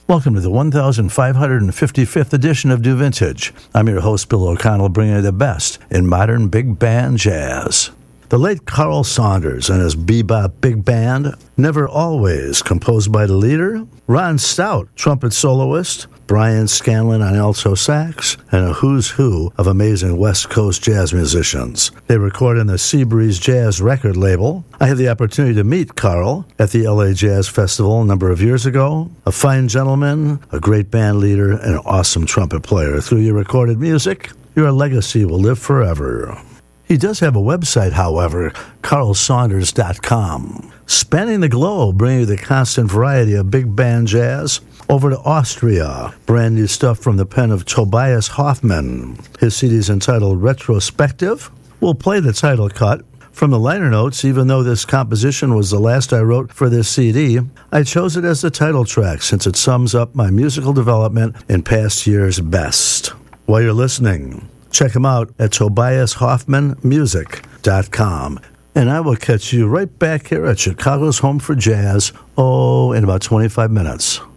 Welcome to the 1555th edition of New Vintage. I'm your host, Bill O'Connell, bringing you the best in modern big band jazz. The late Carl Saunders and his bebop big band, Never Always, composed by the leader, Ron Stout, trumpet soloist, Brian Scanlon on alto sax, and a who's who of amazing West Coast jazz musicians. They record in the Seabreeze Jazz record label. I had the opportunity to meet Carl at the LA Jazz Festival a number of years ago. A fine gentleman, a great band leader, and an awesome trumpet player. Through your recorded music, your legacy will live forever. He does have a website, however, carlsaunders.com. Spanning the globe, bringing you the constant variety of big band jazz. Over to Austria, brand new stuff from the pen of Tobias Hoffman. His CD is entitled Retrospective. We'll play the title cut. From the liner notes, even though this composition was the last I wrote for this CD, I chose it as the title track since it sums up my musical development in past years best. While you're listening, check him out at TobiasHoffmanMusic.com. And I will catch you right back here at Chicago's Home for Jazz, in about 25 minutes.